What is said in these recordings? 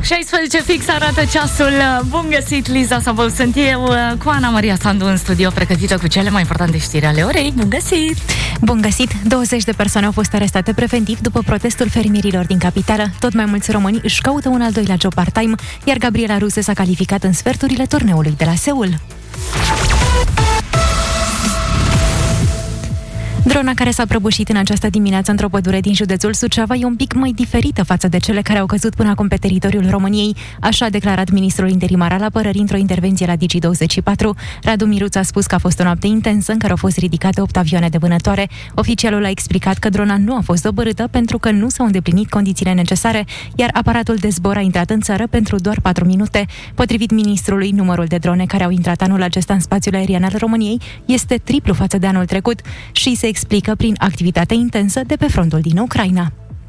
16 fix arată ceasul. Bun găsit, Liza Sabău sunt eu, cu Ana Maria Sandu în studio, pregătită cu cele mai importante știri ale orei. Bun găsit! Bun găsit! 20 de persoane au fost arestate preventiv după protestul fermierilor din capitală. Tot mai mulți români își caută un al doilea job part-time, iar Gabriela Ruse s-a calificat în sferturile turneului de la Seul. Drona care s-a prăbușit în această dimineață într-o pădure din județul Suceava e un pic mai diferită față de cele care au căzut până acum pe teritoriul României, așa a declarat ministrul interimar al apărării într-o intervenție la Digi24. Radu Miruț a spus că a fost o noapte intensă în care au fost ridicate 8 avioane de vânătoare. Oficialul a explicat că drona nu a fost dobărâtă pentru că nu s-au îndeplinit condițiile necesare, iar aparatul de zbor a intrat în țară pentru doar 4 minute. Potrivit ministrului, numărul de drone care au intrat anul acesta în spațiul aerian al României este triplu față de anul trecut și se explică prin activitatea intensă de pe frontul din Ucraina.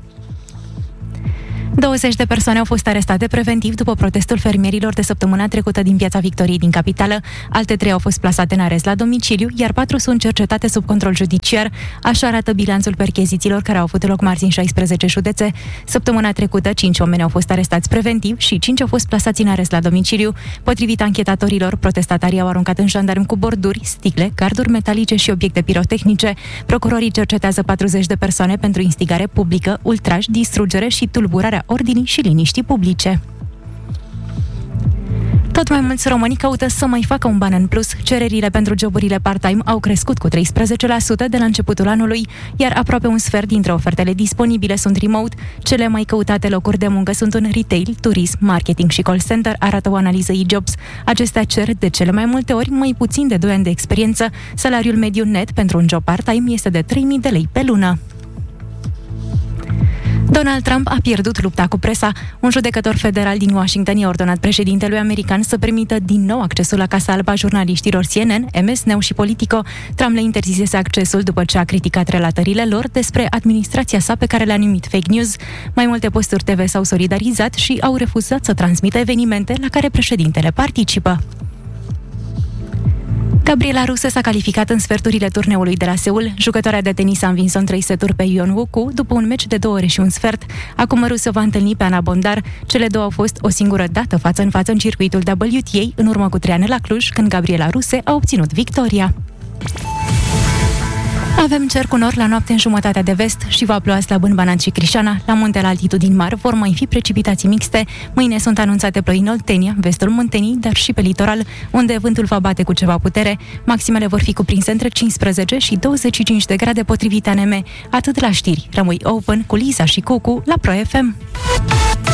20 de persoane au fost arestate preventiv după protestul fermierilor de săptămâna trecută din Piața Victoriei din capitală. Alte 3 au fost plasate în arest la domiciliu, iar 4 sunt cercetate sub control judiciar. Așa arată bilanțul perchezițiilor care au avut loc marți în 16 județe. Săptămâna trecută, 5 oameni au fost arestați preventiv și 5 au fost plasați în arest la domiciliu. Potrivit anchetatorilor, protestatarii au aruncat în jandarmi cu borduri, sticle, garduri metalice și obiecte pirotehnice. Procurorii cercetează 40 de persoane pentru instigare publică, ultraj, distrugere și tulburarea ordinii și liniștii publice. Tot mai mulți români caută să mai facă un ban în plus. Cererile pentru joburile part-time au crescut cu 13% de la începutul anului, iar aproape un sfert dintre ofertele disponibile sunt remote. Cele mai căutate locuri de muncă sunt în retail, turism, marketing și call center, arată o analiză eJobs. Acestea cer de cele mai multe ori mai puțin de 2 ani de experiență. Salariul mediu net pentru un job part-time este de 3.000 de lei pe lună. Donald Trump a pierdut lupta cu presa. Un judecător federal din Washington i-a ordonat președintelui american să permită din nou accesul la Casa Albă a jurnaliștilor CNN, MS Now și Politico. Trump le interzisese accesul după ce a criticat relatările lor despre administrația sa pe care le-a numit fake news. Mai multe posturi TV s-au solidarizat și au refuzat să transmită evenimente la care președintele participă. Gabriela Ruse s-a calificat în sferturile turneului de la Seul. Jucătoarea de tenis a învins-o în 3 seturi pe Ion Wuku după un meci de 2 ore și un sfert. Acum Ruse va întâlni pe Ana Bondar. Cele două au fost o singură dată față în față în circuitul WTA, în urmă cu 3 ani la Cluj, când Gabriela Ruse a obținut victoria. Avem cer cu nor la noapte în jumătatea de vest și va ploua slab în Banat și Crișana. La munte la altitudini mari vor mai fi precipitații mixte. Mâine sunt anunțate ploi în Oltenia, vestul Muntenii, dar și pe litoral, unde vântul va bate cu ceva putere. Maximele vor fi cuprinse între 15 și 25 de grade potrivit ANM. Atât la știri. Rămâi open cu Liza și Cucu la Pro FM.